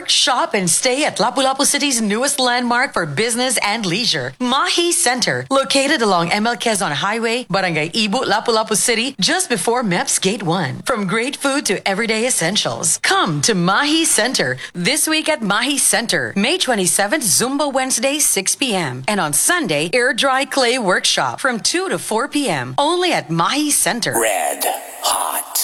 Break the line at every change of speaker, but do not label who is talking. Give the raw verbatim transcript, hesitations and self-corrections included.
shop, and stay at Lapu-Lapu City's newest landmark for business and leisure, Mahi Center, located along M L Quezon Highway, Barangay Ibu, Lapu-Lapu City, just before M E P S Gate one. From great food to everyday essentials, come to Mahi Center this week at Mahi Center, May twenty-seventh, Zumba Wednesday, six p.m. and on Sunday, Air Dry Clay Workshop from two to four p.m. only at Mahi Center.
Red.